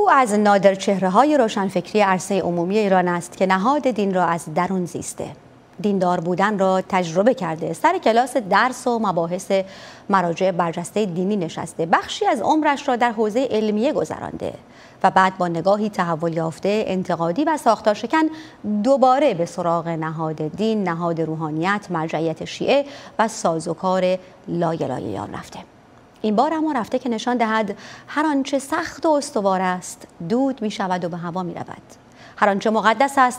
او از نادر چهره‌های روشنفکری عرصه عمومی ایران است که نهاد دین را از درون زیسته. دیندار بودن را تجربه کرده، سر کلاس درس و مباحث مراجع برجسته دینی نشسته، بخشی از عمرش را در حوزه علمیه گذرانده و بعد با نگاهی تحول یافته، انتقادی و ساختارشکن دوباره به سراغ نهاد دین، نهاد روحانیت، مرجعیت شیعه و سازوکار لایلای آن رفته. این بار اما رفته که نشان دهد هر آنچه سخت و استوار است دود می شود و به هوا می رود. هر آنچه مقدس است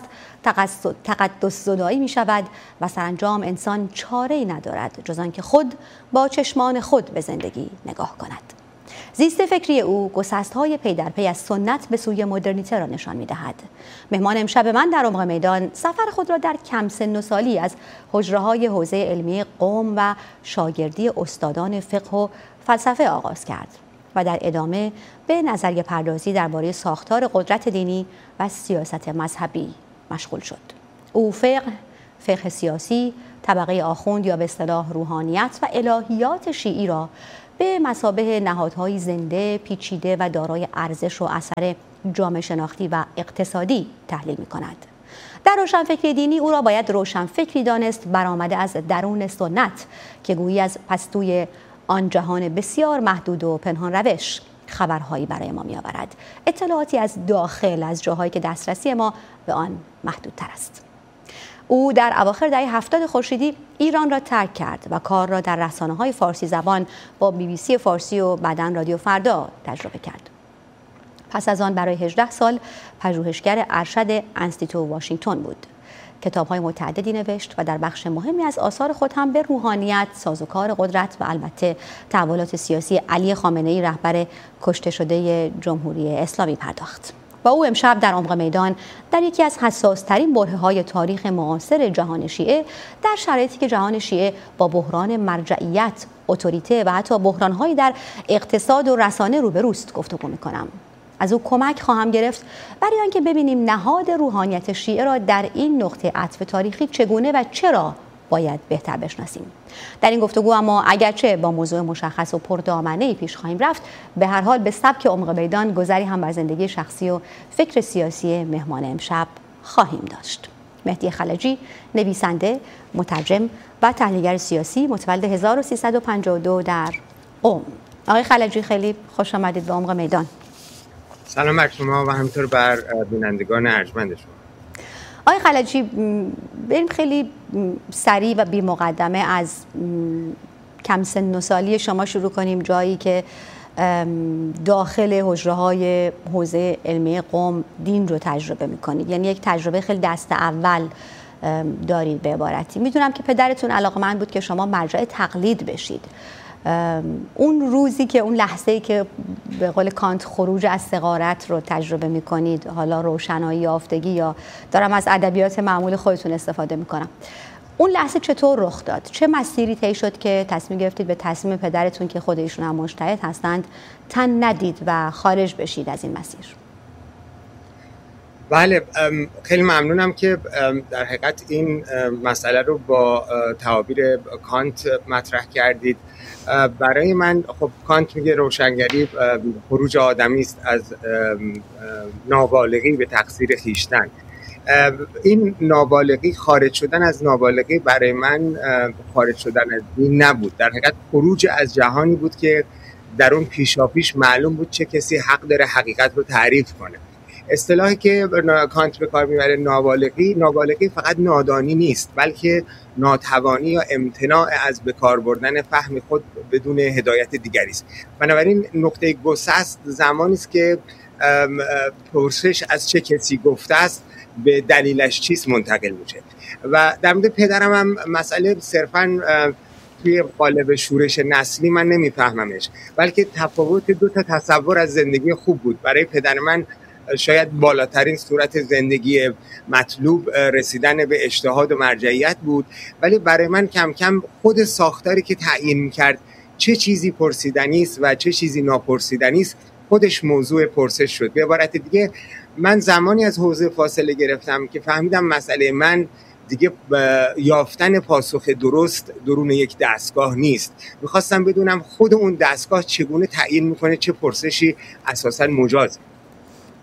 تقدس زدایی می شود و سرانجام انسان چاره‌ای ندارد جز آنکه خود با چشمان خود به زندگی نگاه کند. زیست فکری او گسست‌های پی در پی از سنت به سوی مدرنیته را نشان می‌دهد. مهمان امشب من در عمق میدان سفر خود را در کم سن و سالی از حجره‌های حوزه علمی قم و شاگردی استادان فقه و فلسفه آغاز کرد و در ادامه به نظریه پردازی درباره ساختار قدرت دینی و سیاست مذهبی مشغول شد. او فقه سیاسی، طبقه آخوند یا به اصطلاح روحانیت و الهیات شیعی را به مثابه نهادهای زنده، پیچیده و دارای ارزش و اثر جامعه شناختی و اقتصادی تحلیل می‌کند. در روشنفکری دینی او را باید روشنفکری دانست برآمده از درون سنت که گویی از پستوی آن جهان بسیار محدود و پنهان روش خبرهایی برای ما می‌آورد. اطلاعاتی از داخل، از جاهایی که دسترسی ما به آن محدودتر است. او در اواخر دهه 70 خورشیدی ایران را ترک کرد و کار را در رسانه‌های فارسی زبان با BBC فارسی و بعداً رادیو فردا تجربه کرد. پس از آن برای 18 سال پژوهشگر ارشد انستیتو واشنگتن بود. کتاب‌های متعددی نوشت و در بخش مهمی از آثار خود هم به روحانیت، سازوکار قدرت و البته تحولات سیاسی علی خامنه‌ای رهبر کشته شده جمهوری اسلامی پرداخت. با او امشب در عمق میدان در یکی از حساس‌ترین برهه‌های تاریخ معاصر جهان شیعه، در شرایطی که جهان شیعه با بحران مرجعیت، اتوریته و حتی بحران‌هایی در اقتصاد و رسانه روبروست گفتگو می‌کنم. از او کمک خواهم گرفت برای آنکه ببینیم نهاد روحانیت شیعه را در این نقطه عطف تاریخی چگونه و چرا باید بهتر بشناسیم. در این گفتگو اما اگرچه با موضوع مشخص و پردامنه‌ای پیش خواهیم رفت، به هر حال به سبک عمق میدان گذری هم بر زندگی شخصی و فکر سیاسی مهمان امشب خواهیم داشت. مهدی خلجی، نویسنده، مترجم و تحلیلگر سیاسی، متولد 1352 در قم. آقای خلجی خیلی خوش آمدید به عمق میدان. سلام بر شما و همینطور بر بینندگان ارجمند شما. آقای خلجی، بریم خیلی سریع و بی مقدمه از کم سن و سالی شما شروع کنیم، جایی که داخل حجره‌های حوزه علمی قم دین رو تجربه می‌کنید. یعنی یک تجربه خیلی دست اول دارید به عبارتی. میدونم که پدرتون علاقه‌مند بود که شما مرجع تقلید بشید. اون روزی که اون لحظه‌ای که به قول کانت خروج از صغارت رو تجربه می‌کنید، حالا روشنایی یافتگی یا دارم از ادبیات معمول خودتون استفاده می‌کنم، اون لحظه چطور رخ داد؟ چه مسیری طی شد که تصمیم گرفتید به تصمیم پدرتون که خود ایشون هم مجتهد هستند تن ندید و خارج بشید از این مسیر؟ بله، خیلی ممنونم که در حقیقت این مسئله رو با تعابیر کانت مطرح کردید. برای من خب کانت میگه روشنگری خروج آدمی است از نابالغی به تقصیر خویشتن. این نابالغی، خارج شدن از نابالغی برای من خارج شدن از دین نبود. در حقیقت خروج از جهانی بود که در اون پیشاپیش معلوم بود چه کسی حق داره حقیقت رو تعریف کنه. اصطلاحی که کانت به کار میبره نابالغی فقط نادانی نیست، بلکه ناتوانی یا امتناع از به کار بردن فهم خود بدون هدایت دیگری است. بنابراین نقطه گسست زمانی است که پرسش از چه کسی گفته است به دلیلش چیست منتقل میشه. و در مورد پدرم هم مسئله صرفاً توی قالب شورش نسلی من نمیفهممش، بلکه تفاوت دو تا تصور از زندگی خوب بود. برای پدر من شاید بالاترین صورت زندگی مطلوب رسیدن به اجتهاد و مرجعیت بود، ولی برای من کم کم خود ساختاری که تعیین می‌کرد چه چیزی پرسیدنی است و چه چیزی ناپرسیدنی است خودش موضوع پرسش شد. به عبارت دیگه من زمانی از حوزه فاصله گرفتم که فهمیدم مسئله من دیگه یافتن پاسخ درست درون یک دستگاه نیست. می‌خواستم بدونم خود اون دستگاه چگونه تعیین می‌کنه چه پرسشی اساساً مجازه.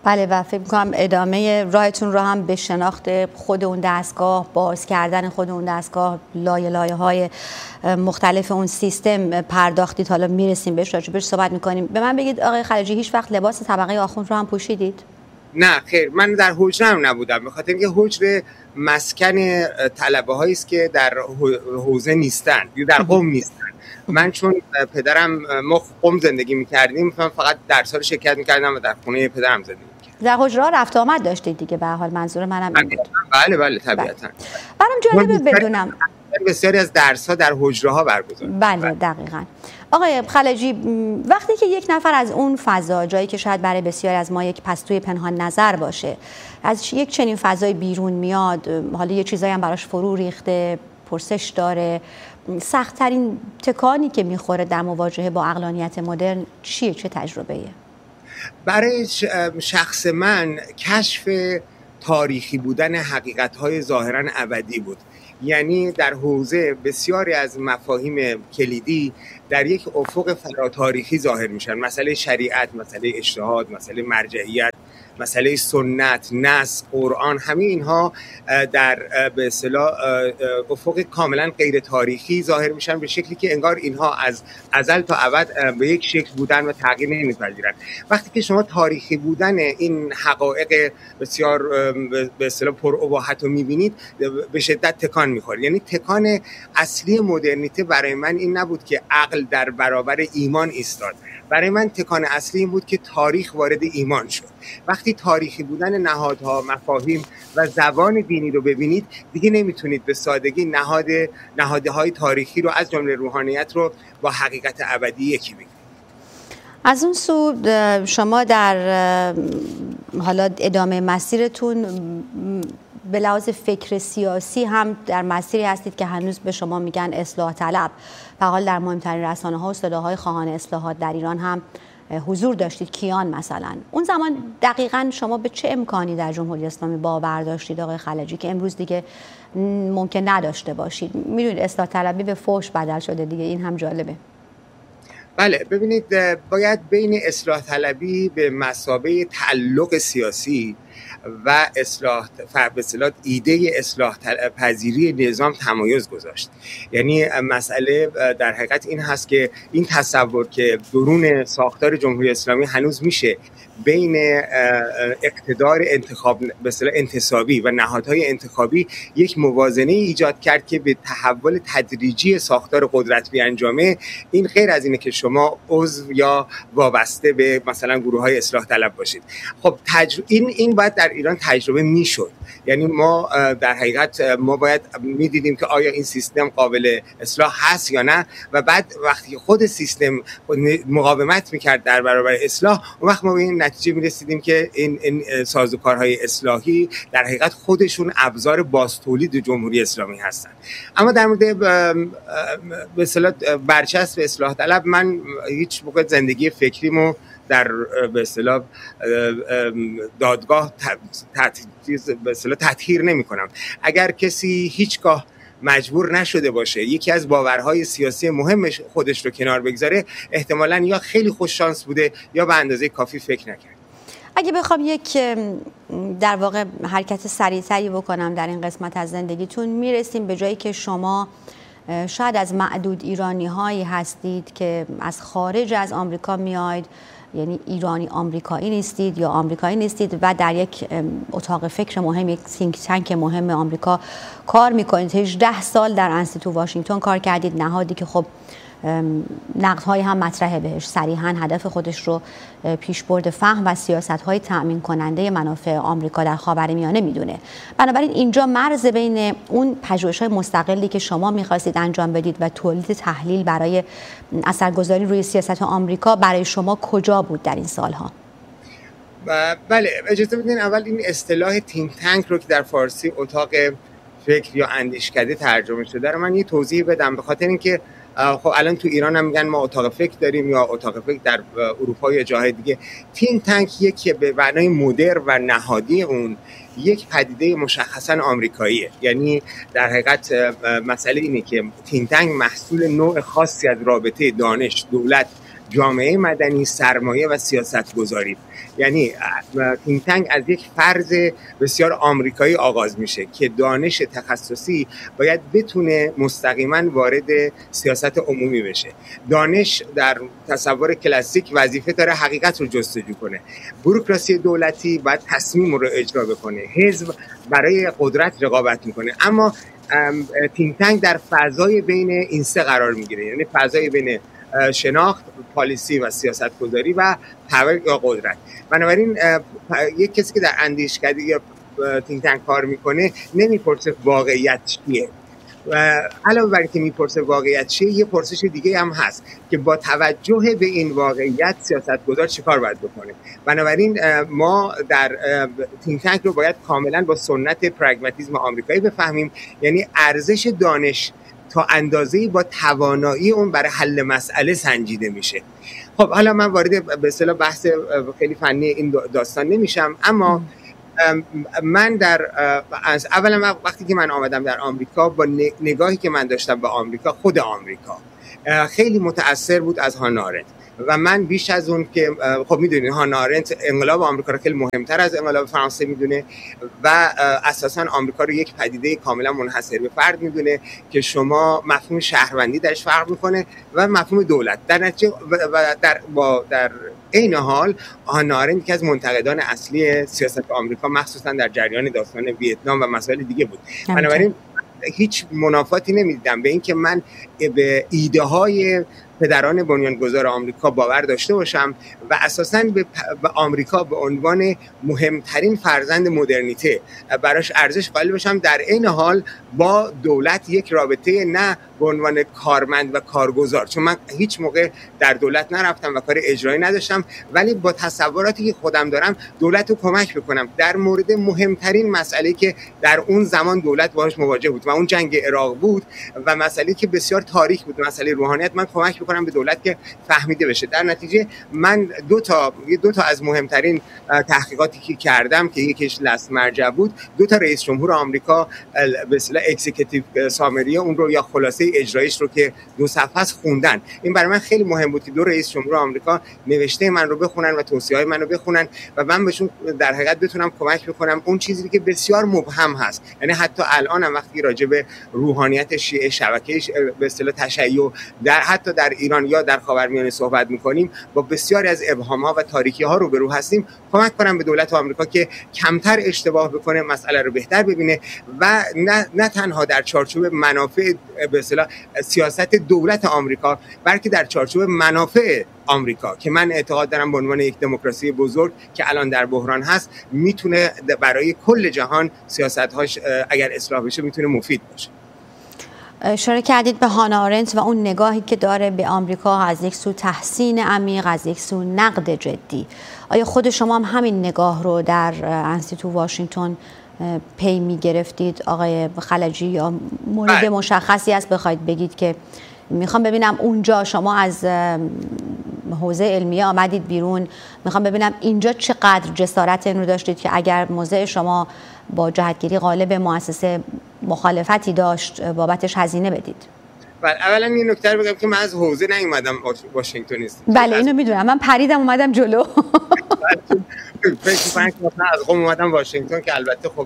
بله و فکر می‌کنم ادامه راهتون رو هم به شناخت خود اون دستگاه، باز کردن خود اون دستگاه، لایه‌های مختلف اون سیستم پرداختید. حالا میرسیم بهش، راجبش صحبت می‌کنیم. به من بگید آقای خلجی، هیچ وقت لباس طبقه آخوند رو هم پوشیدید؟ نه خیر، من در حجره هم نبودم، به خاطر اینکه حجره مسکن طلبه هایی است که در حوزه نیستن یا در قم نیستن. من چون پدرم ما قم زندگی می‌کردیم، فقط درس‌ها رو شرکت می‌کردم و در خونه پدرم زندگی می‌کردم. در حجره رفت آمد داشتید دیگه، به هر حال منظور منم این بود. بله طبیعتاً. برام جالبه بدونم بسیاری از درس‌ها در حجره‌ها برگزار. بله دقیقاً. آقای خلجی، وقتی که یک نفر از اون فضا، جایی که شاید برای بسیاری از ما یک پستوی پنهان نظر باشه، از یک چنین فضای بیرون میاد، حالا یه چیزایی هم براش فرو ریخته، پرسش داره، سخت‌ترین تکانی که میخوره در مواجهه با عقلانیت مدرن چیه؟ چه تجربه‌ایه؟ برای شخص من کشف تاریخی بودن حقیقت‌های ظاهراً ابدی بود. یعنی در حوزه بسیاری از مفاهیم کلیدی در یک افق فراتاریخی ظاهر میشن. مسئله شریعت، مسئله اجتهاد، مسئله مرجعیت، مسئله سنت، نص، قرآن، همه اینها در به اصطلاح افق کاملا غیر تاریخی ظاهر میشن، به شکلی که انگار اینها از ازل تا ابد به یک شکل بودن و تغییر نمیپذیرن. وقتی که شما تاریخی بودن این حقایق بسیار به اصطلاح پراباحت رو میبینید، به شدت تکان میخورید. یعنی تکان اصلی مدرنیته برای من این نبود که عقل در برابر ایمان ایستاد، برای من تکان اصلی این بود که تاریخ وارد ایمان شد. وقتی تاریخی بودن نهادها، مفاهیم و زبان دینی رو ببینید، دیگه نمیتونید به سادگی نهادهای تاریخی رو از جمله روحانیت رو با حقیقت ابدی یکی بگیرید. از اون سو شما در حالا ادامه مسیرتون به لحاظ فکر سیاسی هم در مسیری هستید که هنوز به شما میگن اصلاح طلب. فعال در مهمترین رسانه‌ها و صداهای خواهان اصلاحات در ایران هم حضور داشتید، کیان مثلا. اون زمان دقیقاً شما به چه امکانی در جمهوری اسلامی باور داشتید آقای خلجی که امروز دیگه ممکن نداشته باشید؟ میدونید اصلاح طلبی به فحش بدل شده دیگه، این هم جالبه. بله ببینید، باید بین اصلاح طلبی به مثابه تعلق سیاسی و ایده اصلاح پذیری نظام تمایز گذاشت. یعنی مسئله در حقیقت این هست که این تصور که درون ساختار جمهوری اسلامی هنوز میشه بین اقتدار انتصابی و نهادهای انتخابی یک موازنه ایجاد کرد که به تحول تدریجی ساختار قدرت بیانجامه، این غیر از اینه که شما عضو یا وابسته به مثلا گروه‌های اصلاح طلب باشید. خب این باید در ایران تجربه میشد. یعنی ما در حقیقت ما باید میدیدیم که آیا این سیستم قابل اصلاح هست یا نه، و بعد وقتی خود سیستم مقاومت میکرد در برابر اصلاح، اون وقت ما به این نتیجه میرسیدیم که این سازوکارهای اصلاحی در حقیقت خودشون ابزار بازتولید جمهوری اسلامی هستن. اما در مورد به اصطلاح برچسب اصلاح طلب، من هیچ موقع زندگی فکریمو در به اصطلاح دادگاه به اصطلاح تطهیر نمی‌کنم. اگر کسی هیچگاه مجبور نشده باشه یکی از باورهای سیاسی مهم خودش رو کنار بگذاره، احتمالاً یا خیلی خوش شانس بوده یا به اندازه کافی فکر نکرد. اگه بخوام یک در واقع حرکت سریع‌تری بکنم در این قسمت از زندگیتون، میرسیم به جایی که شما شاید از معدود ایرانی‌هایی هستید که از خارج از آمریکا میاید، یعنی ایرانی آمریکایی نیستید یا آمریکایی نیستید و در یک اتاق فکر مهم، یک think tank مهم آمریکا کار میکنید. 18 سال در انستیتو واشنگتن کار کردید، نهادی که خب نقدهای هم مطرحه بهش، صریحاً هدف خودش رو پیشبرد فهم و سیاست‌های تأمین کننده منافع آمریکا در خاورمیانه میدونه. بنابراین اینجا مرز بین اون پژوهش‌های مستقلی که شما می‌خواستید انجام بدید و تولید تحلیل برای اثرگذاری روی سیاست آمریکا برای شما کجا بود در این سالها؟ بله، اجازه بدین اول این اصطلاح تینک تانک رو که در فارسی اتاق فکر یا اندیشکده ترجمه شده رو من یه توضیح بدم، به خاطر اینکه خب الان تو ایران هم میگن ما اتاق فکر داریم یا اتاق فکر در اروپا یا جاهای دیگه. تینک تانک یک به معنای مدر و نهادی اون یک پدیده مشخصا آمریکاییه. یعنی در حقیقت مسئله اینه که تینک تانک محصول نوع خاصی از رابطه دانش، دولت جامعه مدنی، سرمایه و سیاست گذاری. یعنی تینک تانک از یک فرض بسیار آمریکایی آغاز میشه که دانش تخصصی باید بتونه مستقیما وارد سیاست عمومی بشه. دانش در تصور کلاسیک وظیفه داره حقیقت رو جستجو کنه. بوروکراسی دولتی باید تصمیم رو اجرا بکنه. حزب برای قدرت رقابت میکنه. اما تینک تانک در فضای بین این سه قرار میگیره، یعنی فضای بین شناخت، پالیسی و سیاست گذاری و پاور یا قدرت. بنابراین یک کسی که در اندیشکده یا تینک تانک کار میکنه نمیپرسه واقعیت چیه، و علاوه بر اینکه میپرسه واقعیت چیه، یه پرسش دیگه هم هست که با توجه به این واقعیت سیاستگزار چیکار باید بکنه. بنابراین ما در تینک تانک رو باید کاملا با سنت پرگماتیسم آمریکایی بفهمیم، یعنی ارزش دانش تا اندازه‌ای با توانایی اون برای حل مسئله سنجیده میشه. خب حالا من وارد به اصطلاح بحث خیلی فنی این داستان نمیشم، اما من اولا وقتی که من آمدم در آمریکا، با نگاهی که من داشتم به آمریکا، خود آمریکا خیلی متأثر بود از هانا آرنت و من بیش از اون که خب میدونید هانا آرنت انقلاب آمریکا رو خیلی مهمتر از انقلاب فرانسه میدونه و اساسا آمریکا رو یک پدیده کاملا منحصر به فرد میدونه که شما مفهوم شهروندی درش فرق میکنه و مفهوم دولت در نتیجه در این حال هانا آرنت که از منتقدان اصلی سیاست آمریکا مخصوصا در جریان داستان ویتنام و مسائل دیگه بود. بنابراین هیچ منافاتی نمیدیدم به این که من به ایده های پدران بنیانگذار آمریکا باور داشته باشم و اساساً به آمریکا به عنوان مهمترین فرزند مدرنیته براش ارزش قائل باشم، در این حال با دولت یک رابطه نه به عنوان کارمند و کارگزار، چون من هیچ موقع در دولت نرفتم و کار اجرایی نداشتم، ولی با تصوراتی که خودم دارم دولت رو کمک بکنم در مورد مهمترین مسئله که در اون زمان دولت باهاش مواجه بود و اون جنگ عراق بود و مسئله که بسیار تاریک بود، مسئله روحانیت، من کمک بکنم به دولت که فهمیده بشه. در نتیجه من دو تا از مهمترین تحقیقاتی که کردم که یکیش لست مرجع بود، 2 رئیس جمهور آمریکا به اصطلاح اکزیکیتیو سامری اون رو یا خلاصه اجرایش رو که 2 صفحه است خوندن. این برای من خیلی مهم بود که 2 رئیس جمهور آمریکا نوشته من رو بخونن و توصیه‌های من رو بخونن و من بهشون در حقیقت بتونم کمک بکنم اون چیزی که بسیار مبهم هست. یعنی حتی الان هم وقتی راجع به روحانیت شیعه، شبکه به اصطلاح تشیع حتی در ایران یا در خاورمیانه صحبت می‌کنیم، با بسیاری از ابهام‌ها و تاریکی‌ها روبرو هستیم. کمک کنم به دولت آمریکا که کمتر اشتباه بکنه، مسئله رو بهتر ببینه و نه تنها در چارچوب منافع به اصطلاح سیاست دولت آمریکا، بلکه در چارچوب منافع آمریکا که من اعتقاد دارم به عنوان یک دموکراسی بزرگ که الان در بحران هست میتونه برای کل جهان سیاست‌هاش اگر اصلاح بشه میتونه مفید باشه. اشاره کردید به هانا آرنت و اون نگاهی که داره به آمریکا، از یک سو تحسین عمیق، از یک سو نقد جدی. آیا خود شما هم همین نگاه رو در انستیتو واشنگتن پی می گرفتید آقای خلجی، یا مورد مشخصی است بخواید بگید که میخوام ببینم اونجا شما از حوزه علمیه آمدید بیرون، میخوام ببینم اینجا چقدر جسارت این رو داشتید که اگر موضع شما با جهتگیری غالب مؤسسه مخالفتی داشت بابتش هزینه بدید؟ اولا این نکته رو بگم که من از حوزه نیومدم واشنگتن نیست. بله اینو میدونم، من پریدم اومدم جلو. فکر کنم که از قم اومدم واشنگتن که البته خب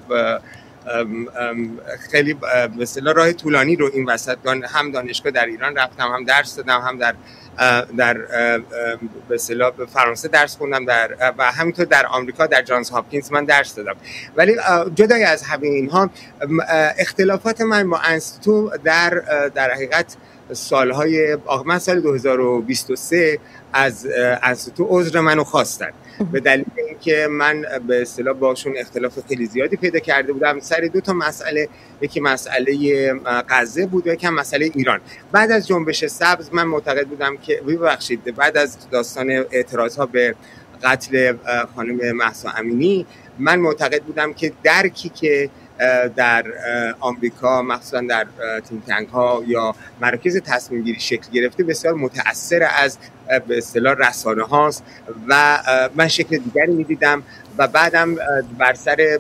خیلی به اصطلاح راه طولانی رو این وسط هم دانشگاه در ایران رفتم، هم درس دادم، هم در به اصطلاح فرانسه درس خوندم و همینطور در آمریکا در جانز هاپکینز من درس دادم. ولی جدای از همه اینها اختلافات من با انستیتو در حقیقت من سال 2023 از انستیتو عذر منو خواستن به دلیل اینکه من به اصطلاح باشون اختلاف خیلی زیادی پیدا کرده بودم سر 2 مسئله. یکی مسئله غزه بود و یکی مسئله ایران. بعد از جنبش سبز من معتقد بودم که بعد از داستان اعتراضها به قتل خانم مهسا امینی، من معتقد بودم که درکی که در آمریکا مخصوصا در تینک تانک ها یا مراکز تصمیم گیری شکل گرفته بسیار متأثر از به اصطلاح رسانه هاست و من شکل دیگری می‌دیدم و بعدم بر سر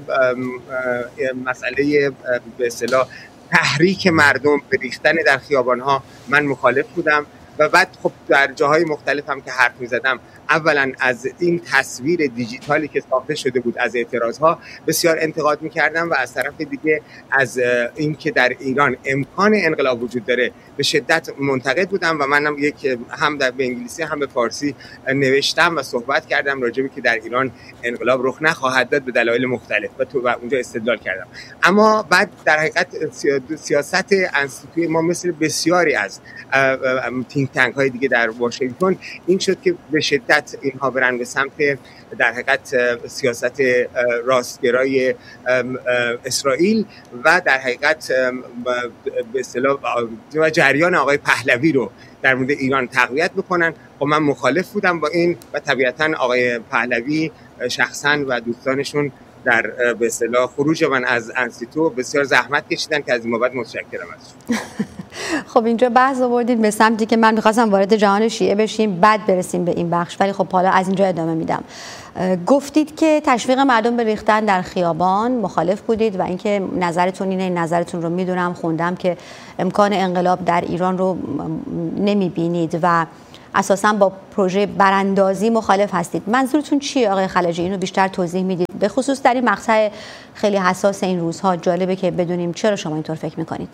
مسئله به اصطلاح تحریک مردم به ریختن در خیابان ها من مخالف بودم و بعد خب در جاهای مختلف هم که حرف می‌زدم، اولا از این تصویر دیجیتالی که ساخته شده بود از اعتراضها بسیار انتقاد می‌کردم و از طرف دیگه از این که در ایران امکان انقلاب وجود داره به شدت منتقد بودم و منم هم به انگلیسی هم به فارسی نوشتم و صحبت کردم راجع به که در ایران انقلاب رخ نخواهد داد به دلایل مختلف و اونجا استدلال کردم. اما بعد در حقیقت سیاست انستیتوی ما مثل بسیاری از تینک تانک های دیگه در واشنگتن این شد که به شدت اینها برن به سمت در حقیقت سیاست راستگرای اسرائیل و در حقیقت به اصطلاح جریان آقای پهلوی رو در مورد ایران تقویت بکنن. خب من مخالف بودم با این و طبیعتاً آقای پهلوی شخصاً و دوستانشون در به اصطلاح خروج من از انستیتو بسیار زحمت کشیدن که از این بابت متشکرم ازشون. خب اینجا بحث آوردید به سمتی که من می‌خواستم وارد جهان شیعه بشیم بعد برسیم به این بخش، ولی خب حالا از اینجا ادامه میدم. گفتید که تشویق مردم به ریختن در خیابان مخالف بودید و اینکه نظرتون اینه، نظرتون رو میدونم، خوندم که امکان انقلاب در ایران رو نمیبینید و اساساً با پروژه براندازی مخالف هستید. منظورتون چیه آقای خلجی؟ اینو بیشتر توضیح میدید، به خصوص در این مقطع خیلی حساس این روزها. جالبه که بدونیم چرا شما اینطور فکر میکنید.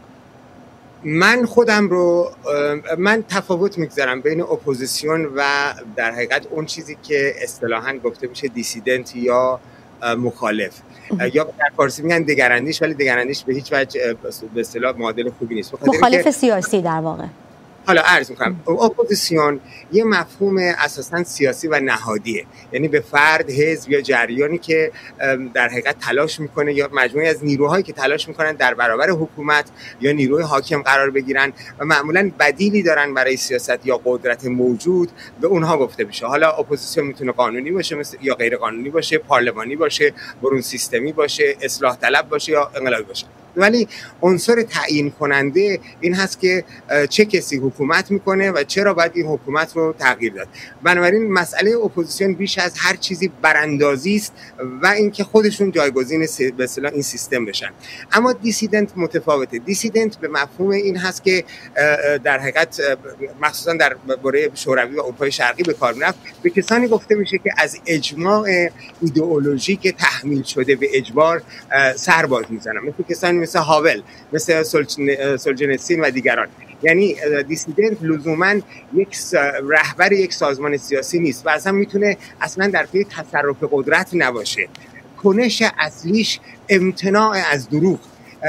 من تفاوت میگذارم بین اپوزیسیون و در حقیقت اون چیزی که اصطلاحاً گفته میشه دیسیدنت یا مخالف یا در فارسی میگن دگراندیش، ولی دگراندیش به هیچ وجه به اصطلاح معادل خوبی نیست. مخالف سیاسی در واقع. حالا عرض میکنم اپوزیسیون یه مفهوم اساساً سیاسی و نهادیه، یعنی به فرد، حزب یا جریانی که در حقیقت تلاش میکنه یا مجموعی از نیروهایی که تلاش میکنن در برابر حکومت یا نیروی حاکم قرار بگیرن و معمولاً بدیلی دارن برای سیاست یا قدرت موجود، به اونها گفته میشه. حالا اپوزیسیون میتونه قانونی باشه یا غیر قانونی باشه، پارلمانی باشه، برون سیستمی باشه، اصلاح طلب باشه یا انقلابی باشه. ولی عنصر تعیین کننده این هست که چه کسی حکومت میکنه و چرا باید این حکومت رو تغییر داد. بنابراین مسئله اپوزیسیون بیش از هر چیزی براندازی است و اینکه خودشون جایگزین به اصطلاح این سیستم بشن. اما دیسیدنت متفاوته. دیسیدنت به مفهوم این هست که در حقیقت مخصوصا در باره شوروی و اروپای شرقی به کار میرفت، به کسانی گفته میشه که از اجماع ایدئولوژیک تحمیل شده به اجبار سر باز میزنن، مثل کسانی مثل هاول، مثل سولجنیتسین و دیگران. یعنی دیسیدنت لزوماً یک رهبر یک سازمان سیاسی نیست و اصلا میتونه اصلا در پی تصرف قدرت نباشه. کنش اصلیش امتناع از دروغ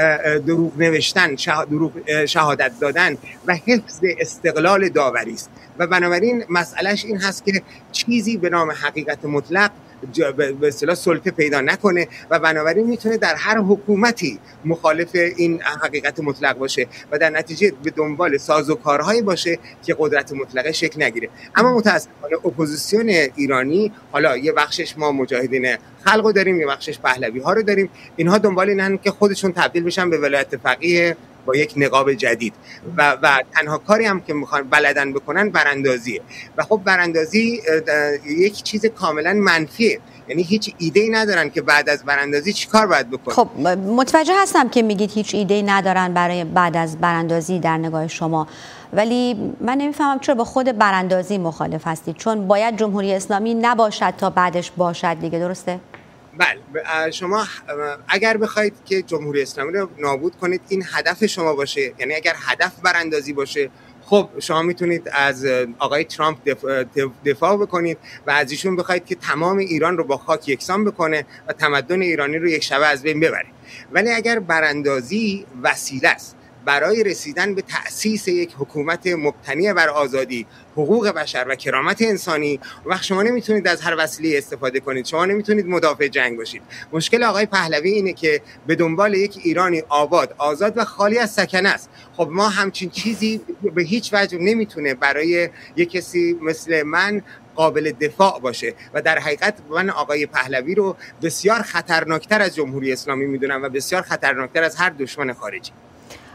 نوشتن، شهادت دادن و حفظ استقلال داوری است و بنابراین مسئلهش این هست که چیزی به نام حقیقت مطلق به اصطلاح سلطه پیدا نکنه و بنابراین میتونه در هر حکومتی مخالف این حقیقت مطلق باشه و در نتیجه به دنبال سازوکارهایی باشه که قدرت مطلقه شکل نگیره. اما متاسفانه اپوزیسیون ایرانی، حالا یه بخشش ما مجاهدین خلقو داریم، یه بخشش پهلوی ها رو داریم، اینها دنبال اینن که خودشون تبدیل بشن به ولایت فقیه با یک نقاب جدید و تنها کاری هم که میخوان بلدن بکنن براندازیه و خب براندازی یک چیز کاملا منفیه، یعنی هیچ ایده‌ای ندارن که بعد از براندازی چیکار باید بکنن. خب متوجه هستم که میگید هیچ ایده‌ای ندارن برای بعد از براندازی در نگاه شما، ولی من نمیفهمم چرا با خود براندازی مخالف هستید، چون باید جمهوری اسلامی نباشد تا بعدش باشد دیگه، درسته؟ بله، شما اگر بخواید که جمهوری اسلامی رو نابود کنید این هدف شما باشه، یعنی اگر هدف براندازی باشه، خب شما میتونید از آقای ترامپ دفاع بکنید و از ایشون بخواید که تمام ایران رو با خاک یکسان بکنه و تمدن ایرانی رو یک شبه از بین ببره. ولی اگر براندازی وسیله است برای رسیدن به تأسیس یک حکومت مبتنی بر آزادی، حقوق بشر و کرامت انسانی، وقت شما نمیتونید از هر وسیله استفاده کنید، شما نمیتونید مدافع جنگ باشید. مشکل آقای پهلوی اینه که به دنبال یک ایرانی آباد، آزاد و خالی از سکنه است. خب ما همچین چیزی به هیچ وجه نمیتونه برای یک کسی مثل من قابل دفاع باشه و در حقیقت من آقای پهلوی رو بسیار خطرناکتر از جمهوری اسلامی میدونم و بسیار خطرناکتر از هر دشمن خارجی.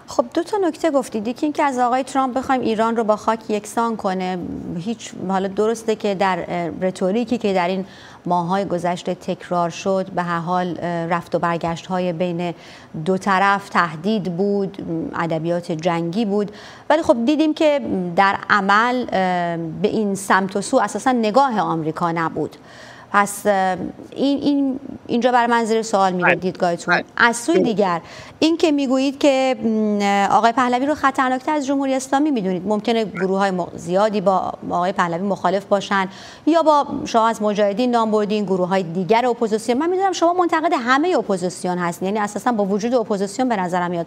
خب دو تا نکته گفتید. یکی اینکه از آقای ترامپ بخوایم ایران رو با خاک یکسان کنه، هیچ، حالا درسته که در رتوریکی که در این ماه‌های گذشته تکرار شد به هر حال رفت و برگشت‌های بین دو طرف تهدید بود، ادبیات جنگی بود، ولی خب دیدیم که در عمل به این سمت و سو اساسا نگاه آمریکا نبود. پس اینجا بر من زیر سوال میره دیدگاهتون. از سوی دیگر این که میگویید که آقای پهلوی رو خطرناکتر از جمهوری اسلامی میدونید، ممکنه گروه‌های زیادی با آقای پهلوی مخالف باشن یا با شما از مجاهدین نام بردین، گروه‌های دیگر اپوزیسیون. من میدونم شما منتقد همه اپوزیسیون هستین، یعنی اساسا با وجود اپوزیسیون به نظرم میاد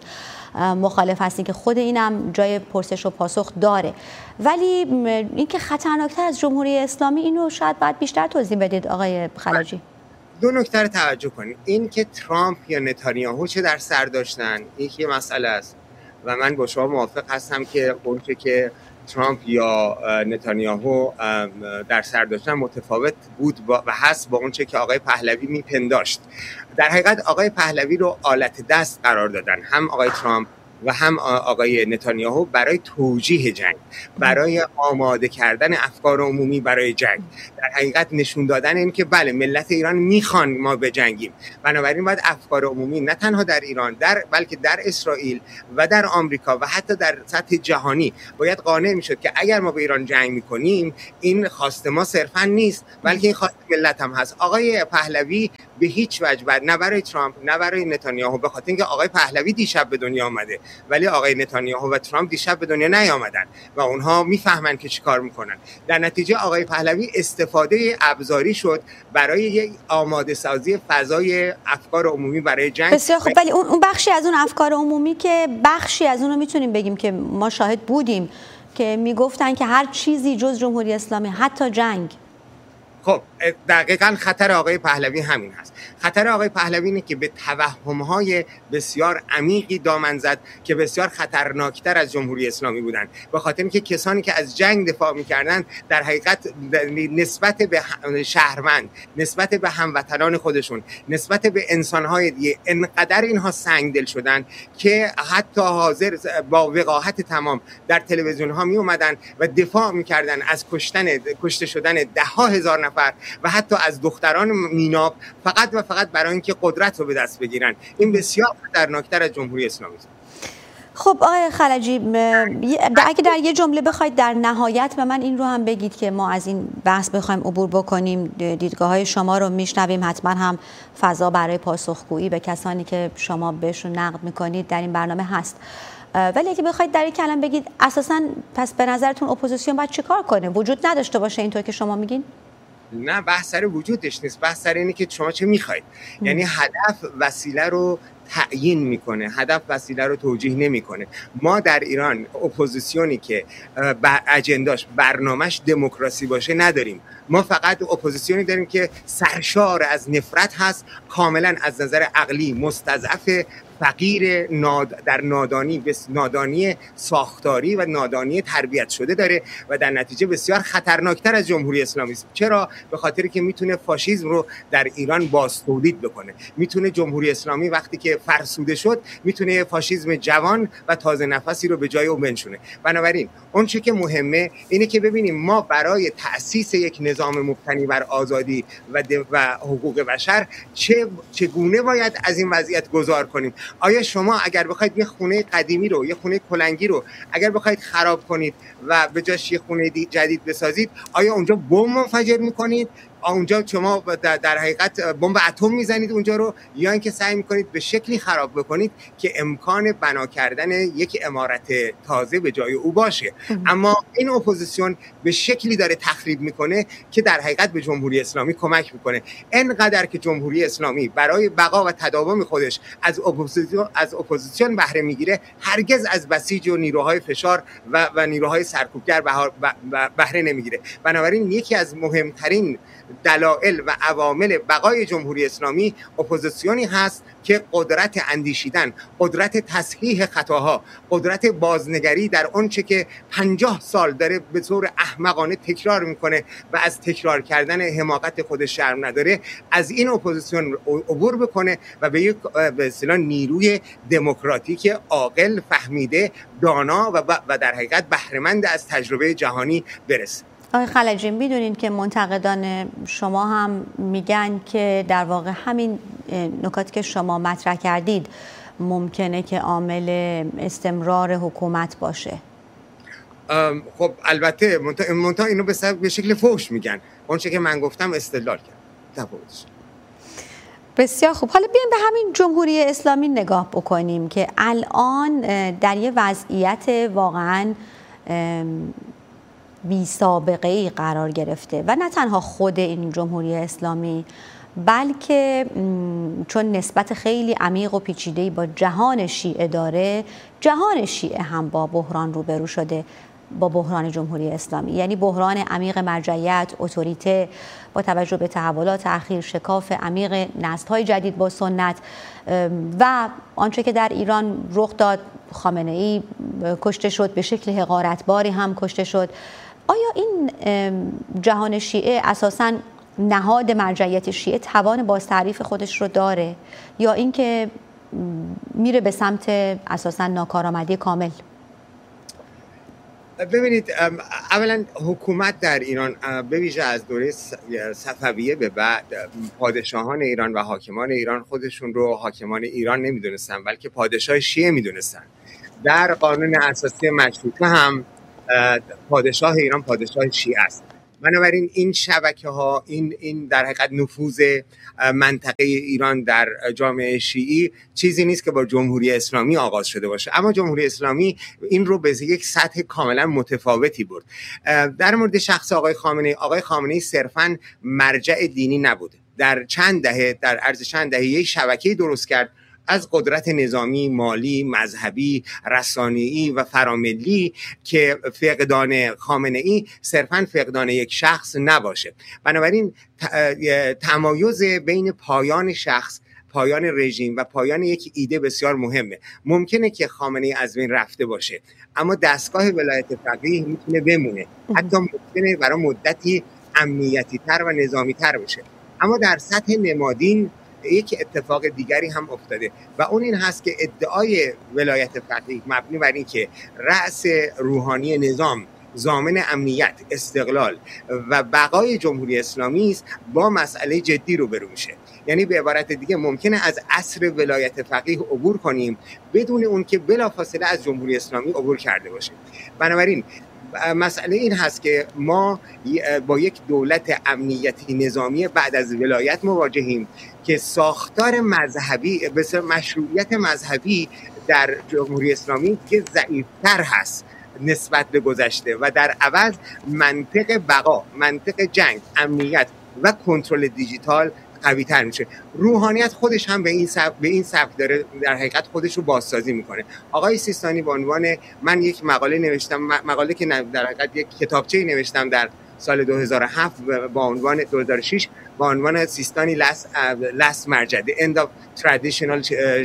مخالف هستین که خود اینم جای پرسش و پاسخ داره، ولی اینکه خطرناکتر از جمهوری اسلامی، اینو شاید باید بیشتر توضیح بدید آقای خلجی. دو نکته رو توجه کنید. این که ترامپ یا نتانیاهو چه در سر داشتن یک مسئله است و من با شما موافق هستم که اونچه که ترامپ یا نتانیاهو در سر داشتن متفاوت بود و هست با اونچه که آقای پهلوی میپنداشت. در حقیقت آقای پهلوی رو آلت دست قرار دادن هم آقای ترامپ و هم آقای نتانیاهو برای توجیه جنگ، برای آماده کردن افکار عمومی برای جنگ، در حقیقت نشون دادن این که بله ملت ایران میخوان ما بجنگیم، بنابراین باید افکار عمومی نه تنها در ایران بلکه در اسرائیل و در آمریکا و حتی در سطح جهانی باید قانع میشد که اگر ما به ایران جنگ میکنیم این خواست ما صرفا نیست بلکه این خواست ملت هم هست. آقای پهلوی به هیچ وجه نه برای ترامپ نه برای نتانیاهو، به خاطر اینکه آقای پهلوی دیشب به دنیا آمده ولی آقای نتانیاهو و ترامپ دیشب به دنیا نیامدن و اونها میفهمن که چی کار میکنن. در نتیجه آقای پهلوی استفاده ابزاری شد برای یک آماده سازی فضای افکار عمومی برای جنگ. بسیار خب، ولی اون بخشی از اون افکار عمومی که بخشی از اون رو میتونیم بگیم که ما شاهد بودیم که میگفتن که هر چیزی جز جمهوری اسلامی، حتی جنگ. خب دقیقاً خطر آقای پهلوی همین هست. خطر آقای پهلوی اینه که به توهم‌های بسیار عمیقی دامن زد که بسیار خطرناکتر از جمهوری اسلامی بودن، به خاطر اینکه کسانی که از جنگ دفاع می‌کردند در حقیقت نسبت به شهروند، نسبت به هموطنان خودشون، نسبت به انسان‌های دیگه انقدر اینها سنگدل شدن که حتی حاضر با وقاحت تمام در تلویزیون‌ها می‌اومدن و دفاع می‌کردن از کشته شدن ده‌ها هزار نفر و حتی از دختران میناب فقط و فقط برای اینکه قدرت رو به دست بگیرن. این بسیار خطرناکتر از جمهوری اسلامی است. خب آقای خلجی، اگه در یه جمله بخواید در نهایت به من این رو هم بگید که ما از این بحث بخوایم عبور بکنیم، دیدگاه‌های شما رو میشنویم، حتما هم فضا برای پاسخگویی به کسانی که شما بهشون نقد میکنید در این برنامه هست، ولی اگه بخواید در یک کلمه بگید اساساً پس به نظرتون اپوزیسیون باید چه کار کنه؟ وجود نداشته باشه اینطور که شما میگین؟ نه، بحث سر وجودش نیست، بحث سر اینه که شما چه میخواید. یعنی هدف وسیله رو تعیین میکنه، هدف وسیله رو توجیه نمیکنه. ما در ایران اپوزیسیونی که اجنداش برنامهش دموکراسی باشه نداریم. ما فقط اپوزیسیونی داریم که سرشار از نفرت هست، کاملا از نظر عقلی مستضعف، فقیر، در نادانی ساختاری و نادانی تربیت شده داره و در نتیجه بسیار خطرناکتر از جمهوری اسلامی است. چرا؟ به خاطر که میتونه فاشیسم رو در ایران بازتولید بکنه. میتونه جمهوری اسلامی وقتی که فرسوده شد میتونه فاشیسم جوان و تازه نفسی رو به جای اون بنشونه. بنابراین اون چه که مهمه اینه که ببینیم ما برای تأسیس یک نظام مبتنی بر آزادی و حقوق بشر چگونه باید از این وضعیت گذار کنیم. آیا شما اگر بخواید یه خونه قدیمی رو، یه خونه کلنگی رو اگر بخواید خراب کنید و به جاش یه خونه جدید بسازید، آیا اونجا بمب منفجر میکنید؟ اونجا شما در حقیقت بمب اتم میزنید اونجا رو، یا اینکه سعی میکنید به شکلی خراب بکنید که امکان بنا کردن یک عمارت تازه به جای او باشه؟ اما این اپوزیسیون به شکلی داره تخریب میکنه که در حقیقت به جمهوری اسلامی کمک میکنه. اینقدر که جمهوری اسلامی برای بقا و تداوم خودش از اپوزیسیون بهره میگیره، هرگز از بسیج و نیروهای فشار و نیروهای سرکوبگر بهره نمیگیره. بنابراین یکی از مهمترین دلایل و عوامل بقای جمهوری اسلامی اپوزیسیونی هست که قدرت اندیشیدن، قدرت تصحیح خطاها، قدرت بازنگری در آنچه که 50 سال داره به طور احمقانه تکرار میکنه و از تکرار کردن حماقت خودش شرم نداره، از این اپوزیسیون عبور بکنه و به یک به اصطلاح نیروی دموکراتیک عاقل، فهمیده، دانا و در حقیقت بهره‌مند از تجربه جهانی برسه. آقای خلجی، میدونین که منتقدان شما هم میگن که در واقع همین نکاتی که شما مطرح کردید ممکنه که عامل استمرار حکومت باشه. خب البته منتها اینو به شکل فحش میگن. اون چه که من گفتم استدلال کردم. بسیار خوب. حالا بیایم به همین جمهوری اسلامی نگاه بکنیم که الان در یه وضعیت واقعاً بی سابقه ای قرار گرفته و نه تنها خود این جمهوری اسلامی، بلکه چون نسبت خیلی عمیق و پیچیده‌ای با جهان شیعه داره، جهان شیعه هم با بحران روبرو شده، با بحران جمهوری اسلامی، یعنی بحران عمیق مرجعیت، اتوریته، با توجه به تحولات اخیر، شکاف عمیق نسل‌های جدید با سنت و آنچه که در ایران رخ داد. خامنه‌ای کشته شد، به شکل حقارتباری هم کشته شد. آیا این جهان شیعه اساساً نهاد مرجعیت شیعه توان بازتعریف خودش رو داره یا اینکه میره به سمت اساساً ناکارآمدی کامل؟ ببینید، اولا حکومت در ایران به ویژه از دوره صفویه به بعد پادشاهان ایران و حاکمان ایران خودشون رو حاکمان ایران نمیدونستن، بلکه پادشاه شیعه میدونستن. در قانون اساسی مشروطه هم پادشاه ایران پادشاه شیعه است. بنابراین این شبکه ها، این در حقیقت نفوذ منطقه ایران در جامعه شیعی چیزی نیست که با جمهوری اسلامی آغاز شده باشه، اما جمهوری اسلامی این رو به یک سطح کاملا متفاوتی برد. در مورد شخص آقای خامنه‌ای صرفاً مرجع دینی نبود. در عرض چند دهه یک شبکه‌ای درست کرد از قدرت نظامی، مالی، مذهبی، رسانه‌ای و فراملی که فقدان خامنه‌ای صرفاً فقدان یک شخص نباشه. بنابراین تمایز بین پایان شخص، پایان رژیم و پایان یک ایده بسیار مهمه. ممکنه که خامنه‌ای از بین رفته باشه، اما دستگاه ولایت فقیه میتونه بمونه، حتی ممکنه برای مدتی امنیتی تر و نظامی تر بشه. اما در سطح نمادین یک اتفاق دیگری هم افتاده و اون این هست که ادعای ولایت فقیه مبنی بر این که رأس روحانی نظام ضامن امنیت، استقلال و بقای جمهوری اسلامی است، با مسئله جدی روبرو میشه. یعنی به عبارت دیگه ممکنه از عصر ولایت فقیه عبور کنیم بدون اون که بلافاصله از جمهوری اسلامی عبور کرده باشه. بنابراین مسئله این هست که ما با یک دولت امنیتی نظامی بعد از ولایت مواجهیم که ساختار مذهبی، بسیار مشروعیت مذهبی در جمهوری اسلامی که ضعیف‌تر هست نسبت به گذشته و در عوض منطق بقا، منطق جنگ، امنیت و کنترل دیجیتال قوی تر میشه. روحانیت خودش هم به این سبک داره در حقیقت خودش رو بازسازی میکنه. آقای سیستانی به عنوان، من یک مقاله نوشتم، مقاله که در حقیقت یک کتابچه‌ای نوشتم در سال 2007 با عنوان 2006 با عنوان سیستانی last مرجع The End of Traditional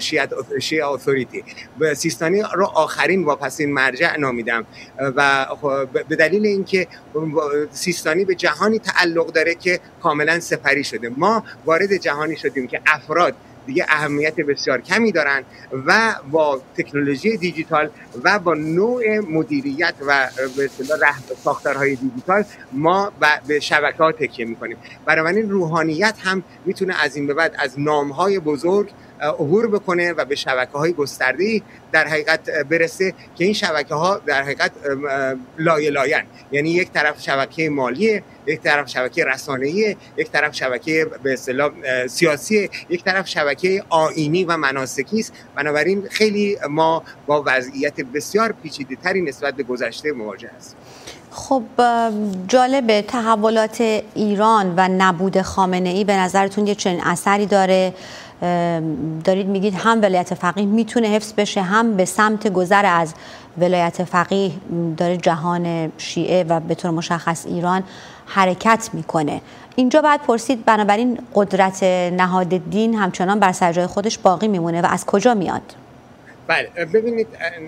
Shia Authority. سیستانی رو آخرین واپسین مرجع نامیدم و به دلیل اینکه سیستانی به جهانی تعلق داره که کاملا سپری شده. ما وارد جهانی شدیم که افراد دیگه اهمیت بسیار کمی دارن و با تکنولوژی دیجیتال و با نوع مدیریت و به اصطلاح ساختارهای دیجیتال ما به شبکه‌ها تکیه می‌کنیم. بنابراین روحانیت هم میتونه از این به بعد از نام‌های بزرگ عبور بکنه و به شبکه‌های گسترده‌ای در حقیقت برسه که این شبکه‌ها در حقیقت لایه‌لاین، یعنی یک طرف شبکه مالی، یک طرف شبکه رسانه‌ای، یک طرف شبکه به اصطلاح سیاسی، یک طرف شبکه آیینی و مناسکی است. بنابراین خیلی ما با وضعیت بسیار پیچیده‌تری نسبت به گذشته مواجه هستیم. خب جالب، تحولات ایران و نبود خامنه‌ای به نظرتون یه چنین اثری داره؟ دارید میگید هم ولایت فقیه میتونه حفظ بشه، هم به سمت گذر از ولایت فقیه داره جهان شیعه و به طور مشخص ایران حرکت میکنه. اینجا باید پرسید بنابراین قدرت نهاد دین همچنان بر سر جای خودش باقی میمونه و از کجا میاد؟ بله ببینید،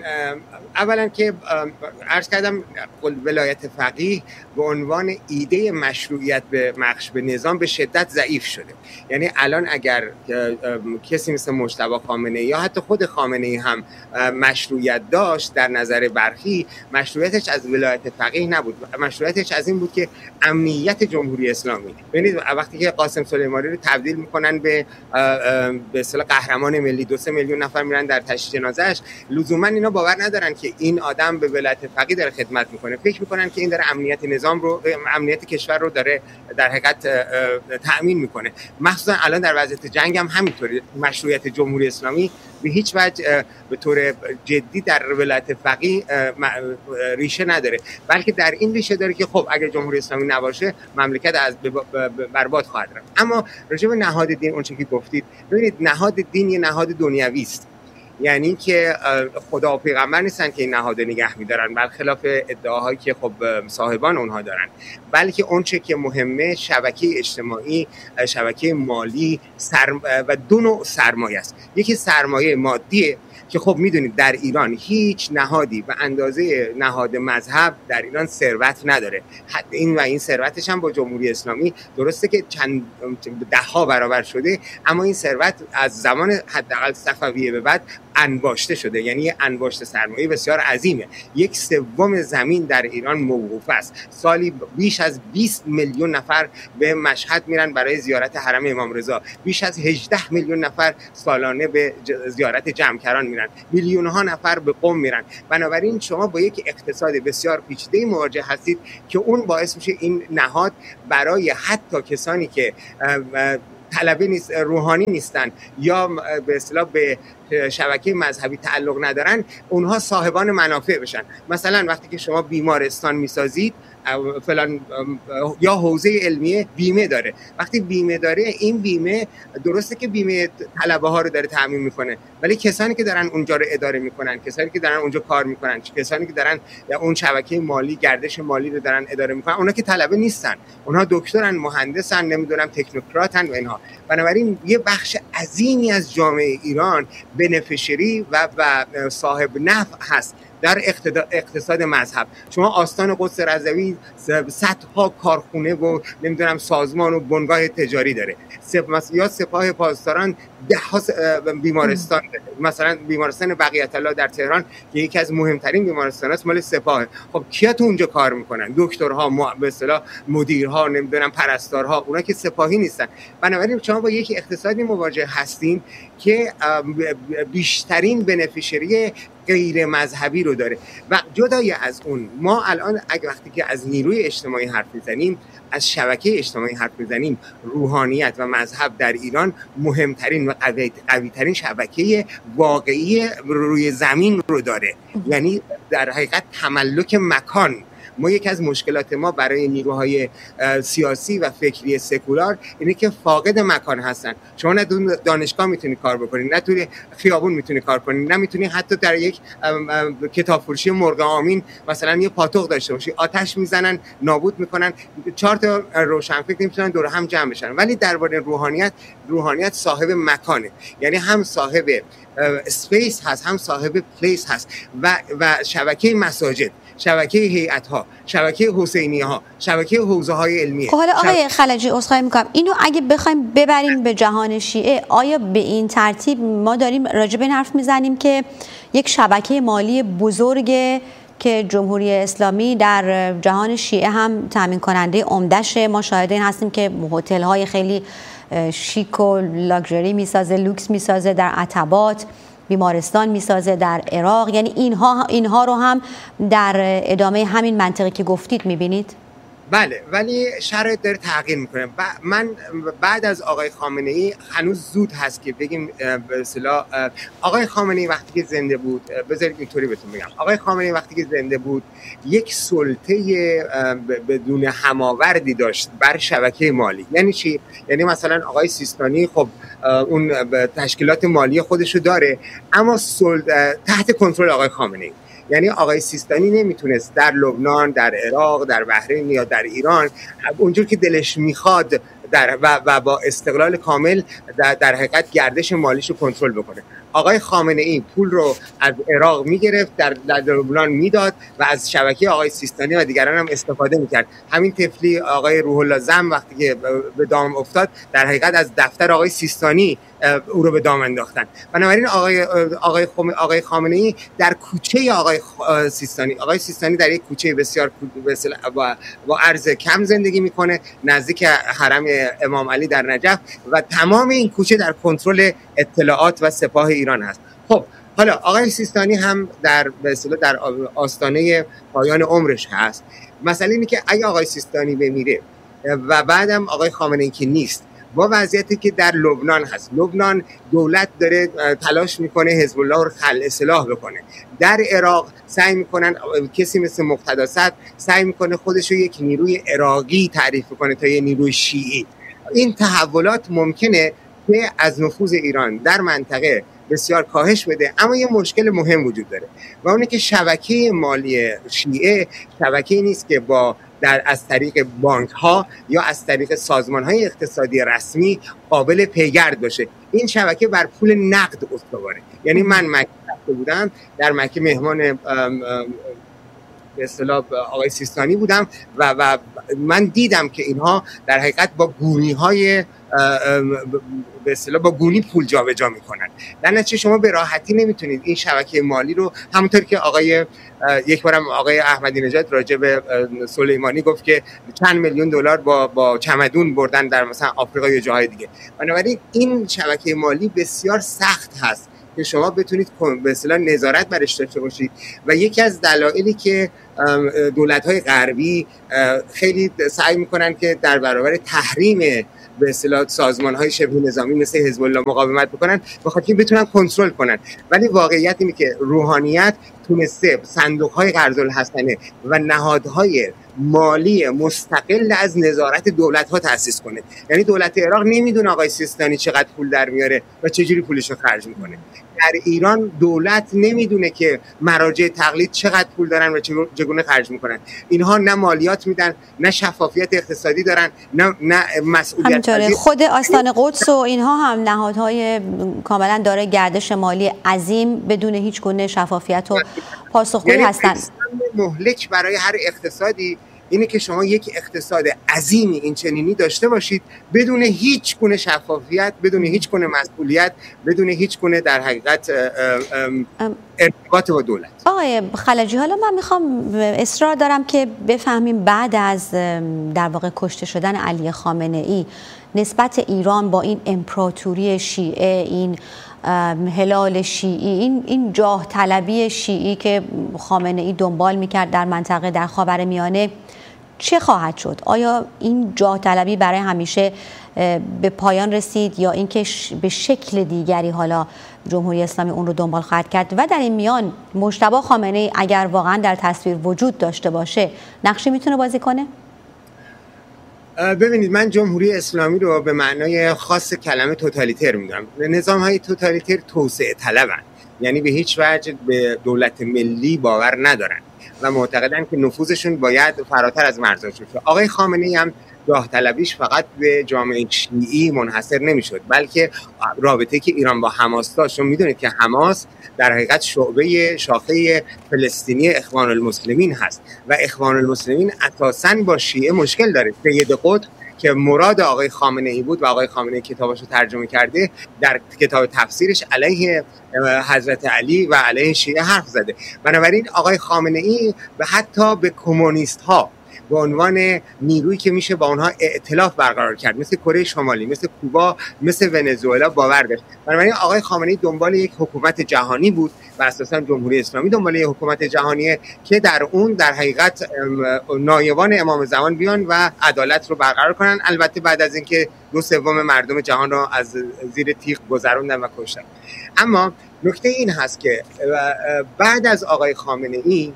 اولا که عرض کردم ولایت فقیه به عنوان ایده مشروعیت به نظام به شدت ضعیف شده. یعنی الان اگر کسی مثل مجتبی خامنه‌ای یا حتی خود خامنه‌ای هم مشروعیت داشت در نظر برخی، مشروعیتش از ولایت فقیه نبود، مشروعیتش از این بود که امنیت جمهوری اسلامی. ببینید وقتی که قاسم سلیمانی رو تبدیل میکنن به اصطلاح قهرمان ملی، 2-3 میلیون نفر میرن در تشییع جنازه‌اش، لزوما اینا باور ندارن که این آدم به ولایت فقیه داره خدمت میکنه، فکر میکنن که این داره امنیت نظام رو، امنیت کشور رو داره در حقیقت تأمین میکنه. مخصوصا الان در وضعیت جنگ هم همینطوری. مشروعیت جمهوری اسلامی به هیچ وجه به طور جدی در ولایت فقیه ریشه نداره، بلکه در این ریشه داره که خب اگر جمهوری اسلامی نباشه مملکت از برباد خواهد رفت. اما راجع به نهاد دین اون چیزی که گفتید، ببینید نهاد دین یه نهاد دنیوی است. یعنی که خدا و پیغمبر نیستن که این نهاد نگه می‌دارن، برخلاف ادعاهایی که خب صاحبان اونها دارن، بلکه اون چه که مهمه شبکه اجتماعی، شبکه مالی و دو نوع سرمایه است. یکی سرمایه مادیه که خب میدونید در ایران هیچ نهادی به اندازه نهاد مذهب در ایران ثروت نداره. این ثروتش هم با جمهوری اسلامی درسته که چند ده‌ها برابر شده، اما این ثروت از زمان حداقل صفویه به بعد انباشته شده. یعنی انباشته سرمایه بسیار عظیمه. 1/3 زمین در ایران موقوف است. سالی بیش از 20 میلیون نفر به مشهد میرن برای زیارت حرم امام رضا. بیش از 18 میلیون نفر سالانه به زیارت جمکران میرن. میلیون ها نفر به قم میرن. بنابراین شما با یک اقتصاد بسیار پیچیده مواجه هستید که اون باعث میشه این نهاد برای حتی کسانی که طلبه نیست، روحانی نیستن یا به اصطلاح به شبکه مذهبی تعلق ندارن، اونها صاحبان منافع بشن. مثلا وقتی که شما بیمارستان میسازید فلان یا حوزه علمیه بیمه داره، وقتی بیمه داره این بیمه درسته که بیمه طلبه ها رو داره تامین میکنه، ولی کسانی که دارن اونجا رو اداره میکنن، کسانی که دارن اونجا کار میکنن، کسانی که دارن اون شبکه مالی، گردش مالی رو دارن اداره میکنن، اونا که طلبه نیستن، اونها دکترن، مهندسن، نمیدونم تکنوکراتن و اینها. بنابراین یه بخش عظیمی از جامعه ایران بنفشری و صاحب نفع هست در اقتصاد مذهب. شما آستان قدس رضوی صدها کارخونه و نمیدونم سازمان و بنگاه تجاری داره، یا سپاه پاسداران ده‌ها بیمارستان داره. مثلا بیمارستان بقیت الله در تهران که یکی از مهمترین بیمارستاناست مال سپاه. خب کیا تو اونجا کار میکنن؟ دکترها، به اصطلاح مدیرها، نمیدونم پرستارها، اونا که سپاهی نیستن. بنابراین شما با یک اقتصادی مواجه هستین که بیشترین بنفیشری غیر مذهبی رو داره. و جدای از اون، ما الان اگه وقتی که از نیروی اجتماعی حرف میزنیم، از شبکه اجتماعی حرف میزنیم، روحانیت و مذهب در ایران مهمترین و قویترین شبکه واقعی روی زمین رو داره. یعنی در حقیقت تملک مکان. ما یکی از مشکلات ما برای نیروهای سیاسی و فکری سکولار اینه که فاقد مکان هستن. شما نه دانشگاه میتونی کار بکنی، نه توی خیابون میتونی کار کنی، نه میتونی حتی در یک کتاب فروشی مرغ آمین مثلا یه پاتوق داشته باشی. آتش میزنن، نابود میکنن، 4 تا روشنفکر نمیتونن دور هم جمع بشن. ولی درباره روحانیت صاحب مکانه، یعنی هم صاحب اسپیس هست، هم صاحب پلیس هست و شبکه مساجد، شبکه هیئت‌ها، شبکه حسینیه‌ها، شبکه حوزه‌های علمیه. حالا آقای خلجی عذرخواهی می‌کنم، اینو اگه بخوایم ببریم به جهان شیعه، آیا به این ترتیب ما داریم راجع به این حرف میزنیم که یک شبکه مالی بزرگ که جمهوری اسلامی در جهان شیعه هم تامین کننده عمده‌شه؟ ما شاهد این هستیم که هتل‌های خیلی شیک و لاکچری میسازه، لوکس میسازه در عتبات، بیمارستان میسازه در عراق. یعنی اینها رو هم در ادامه همین منطقی که گفتید میبینید؟ بله، ولی شرایط داره تغییر میکنه. من بعد از آقای خامنه‌ای هنوز زود هست که بگیم به اصطلاح آقای خامنه‌ای وقتی که زنده بود، بذارید اینطوری بهتون بگم، آقای خامنه‌ای وقتی که زنده بود یک سلطه بدون هماوردی داشت بر شبکه مالی. یعنی چی؟ یعنی مثلا آقای سیستانی خب اون تشکیلات مالی خودشو داره، اما تحت کنترل آقای خامنه‌ای. یعنی آقای سیستانی نمیتونست در لبنان، در عراق، در بحرین یا در ایران اونجور که دلش میخواد و با استقلال کامل در حقیقت گردش مالیش رو کنترل بکنه. آقای خامنه ای پول رو از عراق میگرفت، در لبنان میداد و از شبکه آقای سیستانی و دیگران هم استفاده میکرد. همین طفلی آقای روح الله زم وقتی که به دام افتاد در حقیقت از دفتر آقای سیستانی او رو به دام انداختن. بنابراین آقای خامنه ای در کوچه آقای سیستانی در یک کوچه بسیار با عرض کم زندگی میکنه نزدیک حرم امام علی در نجف و تمام این کوچه در کنترل اطلاعات و سپاه ایران هست. خب حالا آقای سیستانی هم در آستانه پایان عمرش هست. مسئله اینه که اگه آقای سیستانی بمیره و بعدم آقای خامنه ای که نیست، با وضعیتی که در لبنان هست، لبنان دولت داره تلاش میکنه حزب الله رو خلع اصلاح بکنه. در عراق سعی میکنن کسی مثل مقتدی صدر سعی میکنه خودش رو یک نیروی عراقی تعریف کنه تا یه نیروی شیعی. این تحولات ممکنه که از نفوذ ایران در منطقه بسیار کاهش بده، اما یه مشکل مهم وجود داره و اونه که شبکه مالی شیعه شبکه‌ای نیست که از طریق بانک ها یا از طریق سازمان های اقتصادی رسمی قابل پیگرد باشه. این شبکه بر پول نقد استواره. یعنی من مکه رفته بودم، در مکه مهمان به اصطلاح آقای سیستانی بودم و من دیدم که اینها در حقیقت با گونی های به اصطلاح با گونی پول جابجا میکنن. در نتیجه شما به راحتی نمیتونید این شبکه مالی رو، همونطور که یک بارم آقای احمدی نژاد راجع به سلیمانی گفت که چند میلیون دلار با چمدون بردن در مثلا آفریقا یا جاهای دیگه. بنابراین این شبکه مالی بسیار سخت هست که شما بتونید به اصطلاح نظارت برش داشته باشید و یکی از دلایلی که دولت‌های غربی خیلی سعی میکنن که در برابر تحریم به اصطلاح سازمان‌های شبه نظامی مثل حزب الله مقاومت بکنن، بخاطر اینکه بتونن کنترل کنن. ولی واقعیت اینه که روحانیت تونسته صندوق‌های قرض الحسنه و نهادهای مالی مستقل از نظارت دولت‌ها تأسیس کنه. یعنی دولت عراق نمیدونه آقای سیستانی چقدر پول در میاره و چجوری پولش رو خرج میکنه. در ایران دولت نمیدونه که مراجع تقلید چقدر پول دارن و چگونه خرج میکنن. اینها نه مالیات میدن، نه شفافیت اقتصادی دارن، نه مسئولیت. همینطوره. خود آستان قدس و اینها هم نهادهای کاملا داره گردش مالی عظیم بدون هیچ گونه شفافیت و پاسخگویی هستن. مهلک برای هر اقتصادی اینه که شما یک اقتصاد عظیمی این چنینی داشته باشید بدون هیچ گونه شفافیت، بدون هیچ گونه مسئولیت، بدون هیچ گونه در حقیقت ارتباط با دولت. آقای خلجی، حالا من میخوام اصرار دارم که بفهمیم بعد از در واقع کشته شدن علی خامنه ای نسبت ایران با این امپراتوری شیعه، این هلال شیعی، این جاه طلبی شیعی که خامنه ای دنبال میکرد در منطقه در خاورمیانه چه خواهد شد؟ آیا این جاه طلبی برای همیشه به پایان رسید یا اینکه به شکل دیگری حالا جمهوری اسلامی اون رو دنبال خواهد کرد؟ و در این میان مجتبی خامنه ای اگر واقعا در تصویر وجود داشته باشه نقشی میتونه بازی کنه؟ ببینید، من جمهوری اسلامی رو به معنای خاص کلمه توتالیتر میدونم. نظام‌های توتالیتر توسعه طلبن، یعنی به هیچ وجه به دولت ملی باور ندارن و معتقدن که نفوذشون باید فراتر از مرزهاش باشه. آقای خامنه‌ای هم جاه طلبیش فقط به جامعه شیعی منحصر نمیشد، بلکه رابطه که ایران با حماس داشت. شما میدونید که حماس در حقیقت شاخه فلسطینی اخوان المسلمین هست و اخوان المسلمین اساساً با شیعه مشکل داره. سید قطب که مراد آقای خامنه ای بود و آقای خامنه ای کتابش رو ترجمه کرده، در کتاب تفسیرش علیه حضرت علی و علیه شیعه حرف زده. بنابراین آقای خامنه ای حتی به کمونیست ها به عنوان نیرویی که میشه با اونها ائتلاف برقرار کرد، مثل کره شمالی، مثل کوبا، مثل ونزوئلا باور داشت. بنابراین آقای خامنه‌ای دنبال یک حکومت جهانی بود و اساساً جمهوری اسلامی دنبال یک حکومت جهانیه که در اون در حقیقت نایبان امام زمان بیان و عدالت رو برقرار کنن، البته بعد از اینکه 2/3 مردم جهان رو از زیر تیغ گذروندن و کشتن. اما نکته این هست که بعد از آقای خامنه‌ای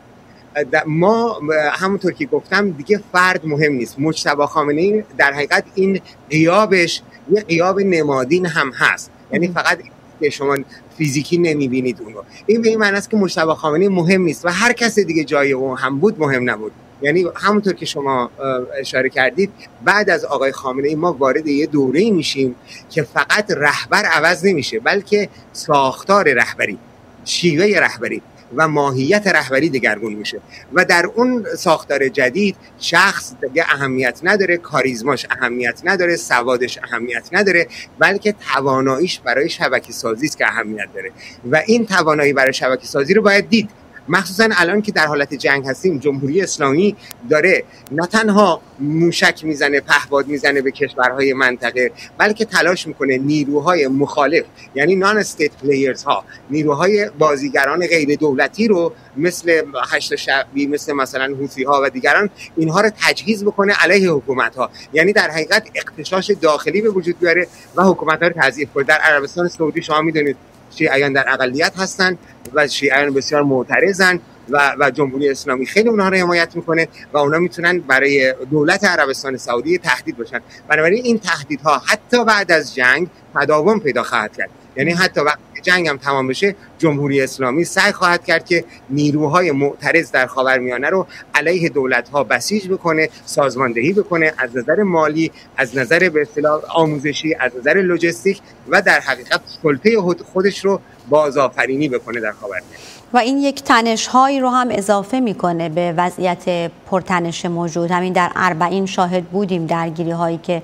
ما همونطور که گفتم دیگه فرد مهم نیست. مجتبی خامنه‌ای در حقیقت این غیابش یه غیاب نمادین هم هست، یعنی فقط که شما فیزیکی نمیبینید اون رو. این به این معنی است که مجتبی خامنه‌ای مهم نیست و هر کس دیگه جای اون هم بود مهم نبود. یعنی همونطور که شما اشاره کردید بعد از آقای خامنه‌ای ما وارد یه دوره‌ای میشیم که فقط رهبر عوض نمیشه، بلکه ساختار رهبری، شیوه رهبری و ماهیت رهبری دگرگون میشه و در اون ساختار جدید شخص دیگه اهمیت نداره، کاریزماش اهمیت نداره، سوادش اهمیت نداره، بلکه تواناییش برای شبکه سازی است که اهمیت داره و این توانایی برای شبکه سازی رو باید دید. مخصوصا الان که در حالت جنگ هستیم، جمهوری اسلامی داره نه تنها موشک میزنه، پهپاد میزنه به کشورهای منطقه، بلکه تلاش میکنه نیروهای مخالف، یعنی نان استیت پلیرز ها، نیروهای بازیگران غیر دولتی رو مثل هشت شعبی، مثلا حوثی ها و دیگران، اینها رو تجهیز بکنه علیه حکومت ها. یعنی در حقیقت اغتشاش داخلی به وجود بیاره و حکومت ها رو تضعیف کنه. در عربستان سعودی شما میدونید شیعیان در اقلیت هستن و شیعیان بسیار معترضن و جمهوری اسلامی خیلی اونها رو حمایت میکنه و اونها میتونن برای دولت عربستان سعودی تهدید باشن. بنابراین این تهدیدها حتی بعد از جنگ تداوم پیدا خواهد کرد. یعنی حتی وقتی جنگ هم تمام بشه، جمهوری اسلامی سعی خواهد کرد که نیروهای معترض در خاورمیانه رو علیه دولت‌ها بسیج بکنه، سازماندهی بکنه، از نظر مالی، از نظر به اصطلاح آموزشی، از نظر لوجستیک و در حقیقت سلطه خودش رو بازآفرینی بکنه در خاورمیانه. و این یک تنش‌هایی رو هم اضافه میکنه به وضعیت پرتنش موجود. همین در اربعین شاهد بودیم درگیری‌هایی که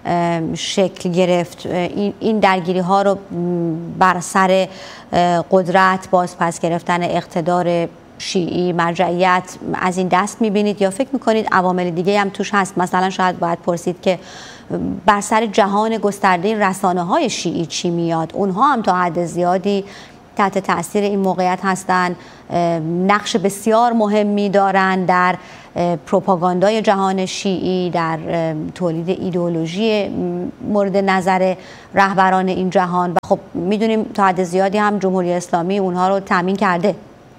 شکل گرفت. این درگیری ها رو بر سر قدرت، بازپس گرفتن اقتدار شیعی، مرجعیت از این دست میبینید یا فکر میکنید عوامل دیگه هم توش هست؟ مثلا شاید باید پرسید که بر سر جهان گسترده رسانه های شیعی چی میاد؟ اونها هم تا حد زیادی تحت تأثیر این موقعیت هستند، نقش بسیار مهمی دارند در پروپاگاندای جهان شیعی، در تولید ایدئولوژی مورد نظر رهبران این جهان و خب میدونیم تا حد زیادی هم جمهوری اسلامی اونها رو تامین کرده.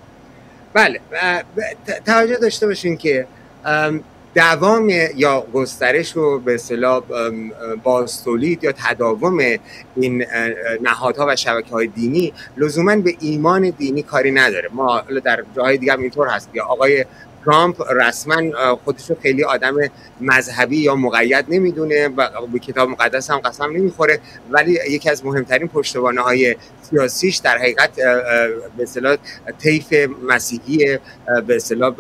بله، توجه داشته باشین که دوام یا گسترش و به اصطلاح بازتولید یا تداوم این نهادها و شبکه‌های دینی لزوماً به ایمان دینی کاری نداره. ما در جاهای دیگه هم اینطور هست که آقای ترامپ رسما خودش رو خیلی آدم مذهبی یا مقید نمیدونه و به کتاب مقدس هم قسم نمیخوره، ولی یکی از مهمترین پشتوانه‌های سیاسیش در حقیقت به اصطلاح طیف مسیحی به اصطلاح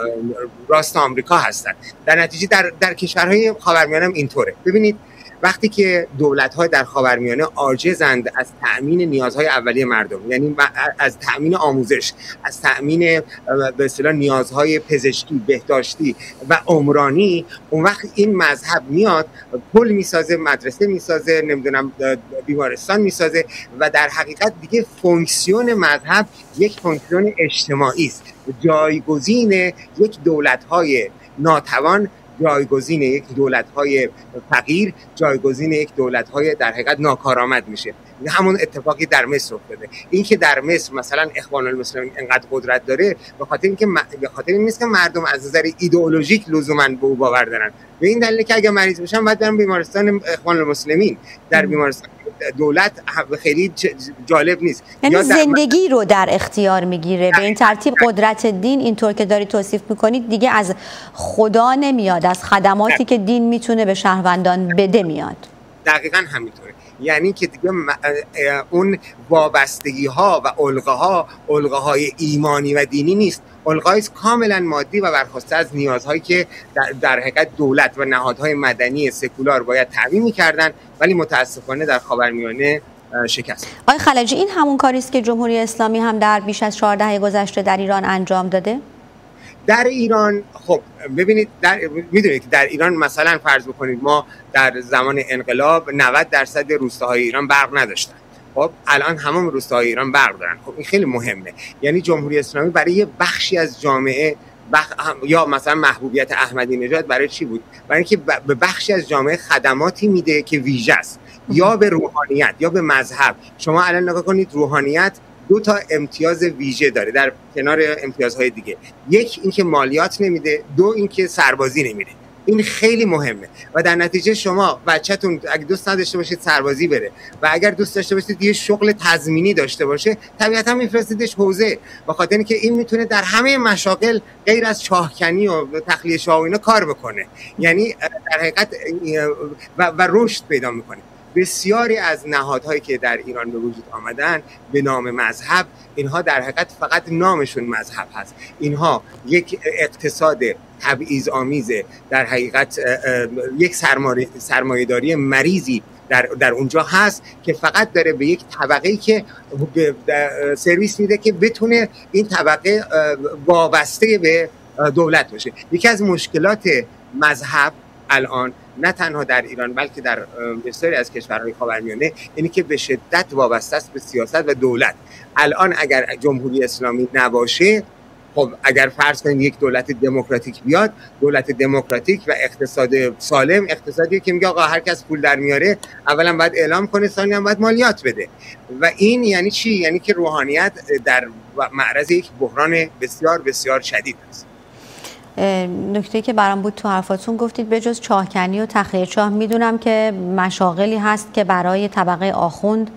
راست آمریکا هستن. در نتیجه در کشورهای خاورمیانه هم اینطوره. ببینید وقتی که دولت‌ها در خاورمیانه عاجزند از تأمین نیازهای اولیه مردم، یعنی از تأمین آموزش، از تأمین به اصطلاح نیازهای پزشکی، بهداشتی و عمرانی، اون وقت این مذهب میاد پل میسازه، مدرسه میسازه، نمیدونم بیمارستان میسازه و در حقیقت دیگه فونکسیون مذهب یک فونکسیون اجتماعی است، جایگزین یک دولت‌های ناتوان، جایگزین یک دولت‌های فقیر، جایگزین یک دولت‌های در حقیقت ناکارآمد میشه. همون اتفاقی در مصر افتاده. این که در مصر مثلا اخوان المسلمین انقدر قدرت داره به خاطر این نیست که مردم از نظر ایدئولوژیک لزوما به او باور دارن. به این دلیل که اگه مریض بشن باید برن بیمارستان اخوان المسلمین. در بیمارستان دولت خیلی جالب نیست. یعنی زندگی رو در اختیار میگیره. به این ترتیب قدرت دین اینطور که داری توصیف میکنید دیگه از خدا نمیاد، از خدماتی که دین میتونه به شهروندان بده میاد. دقیقاً همینطوره. یعنی که دیگه اون وابستگی ها و القه های ایمانی و دینی نیست، القه‌ای کاملا مادی و برخواسته از نیازهایی که در حقیقت دولت و نهادهای مدنی سکولار باید تامین می‌کردن، ولی متاسفانه در خاورمیانه شکست. آقای خلجی، این همون کاری است که جمهوری اسلامی هم در بیش از 4 دهه گذشته در ایران انجام داده؟ در ایران خب ببینید، میدونید که در ایران مثلا فرض بکنید ما در زمان انقلاب 90% روستاهای ایران برق نداشتن. خب الان همون روستاهای ایران برق دارن. خب این خیلی مهمه. یعنی جمهوری اسلامی برای یه بخشی از جامعه یا مثلا محبوبیت احمدی نژاد برای چی بود؟ برای اینکه به بخشی از جامعه خدماتی میده که ویژه است، یا به روحانیت یا به مذهب. شما الان نگاه کنید، روحانیت 2 تا امتیاز ویژه داره در کنار امتیازهای دیگه. یک اینکه مالیات نمیده، 2 اینکه سربازی نمیده. این خیلی مهمه و در نتیجه شما بچه‌تون اگه دوست نداشته باشید سربازی بره و اگر دوست داشته باشید یه شغل تضمینی داشته باشه، طبیعتا میفرستیدش حوزه، به خاطر اینکه این میتونه در همه مشاغل غیر از چاهکنی و تخلیه شاه و اینا کار بکنه، یعنی در حقیقت و رشد پیدا میکنه. بسیاری از نهادهایی که در ایران به وجود آمدن به نام مذهب، اینها در حقیقت فقط نامشون مذهب هست، اینها یک اقتصاد تبعیض‌آمیزه، در حقیقت یک سرمایه‌داری مریضی در اونجا هست که فقط داره به یک طبقه‌ای که سرویس میده که بتونه این طبقه وابسته به دولت باشه. یکی از مشکلات مذهب الان نه تنها در ایران بلکه در بسیاری از کشورهای خاورمیانه اینی که به شدت وابسته است به سیاست و دولت. الان اگر جمهوری اسلامی نباشه، خب اگر فرض کنیم یک دولت دموکراتیک بیاد، دولت دموکراتیک و اقتصاد سالم، اقتصادی که میگه آقا هر کس پول در میاره اولا باید اعلام کنه، ثانیاً باید مالیات بده. و این یعنی چی؟ یعنی که روحانیت در معرض یک بحران بسیار بسیار شدید است. نکته که برام بود تو حرفاتون گفتید به جز چاهکنی و تخلیه چاه، میدونم که مشاغلی هست که برای طبقه آخوند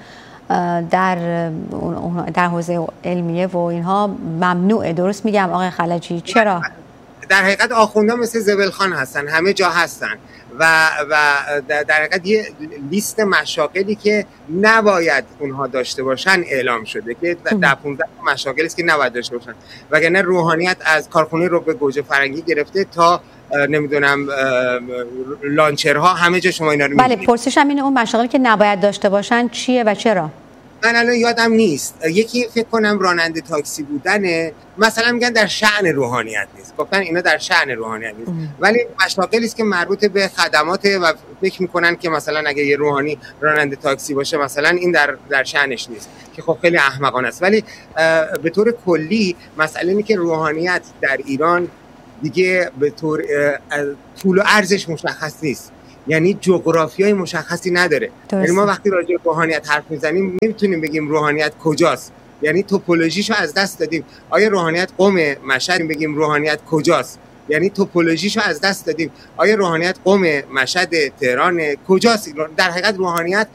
در حوزه علمیه و اینها ممنوعه. درست میگم آقای خلجی؟ چرا؟ در حقیقت آخوندها مثل زبلخان هستن، همه جا هستن و در حقیقت یه لیست مشاغلی که نباید اونها داشته باشن اعلام شده که در 15 مشاغلی است که نباید داشته باشن، وگرنه روحانیت از کارخونه رو به گوجه فرنگی گرفته تا نمیدونم لانچرها، همه جا شما اینا رو می‌بینید. بله، پرسشم اینه اون مشاغلی که نباید داشته باشن چیه و چرا؟ من الان یادم نیست. یکی فکر کنم راننده تاکسی بودنه، مثلا میگن در شأن روحانیت نیست، گفتن اینا در شأن روحانیت نیست، ولی مشاغلی است که مربوط به خدمات و فکر میکنن که مثلا اگه یه روحانی راننده تاکسی باشه مثلا این در شأنش نیست، که خب خیلی احمقانه است. ولی به طور کلی مسئله اینه که روحانیت در ایران دیگه به طور طول و عرضش مشخص نیست، یعنی جغرافیای مشخصی نداره. یعنی ما وقتی راجع به روحانیت حرف میزنیم نمیتونیم بگیم روحانیت کجاست، یعنی توپولوژیشو از دست دادیم. آیا روحانیت قم مشهد بگیم روحانیت کجاست، یعنی توپولوژیشو از دست دادیم. آیا روحانیت قم مشهد تهران کجاست؟ در حقیقت روحانیت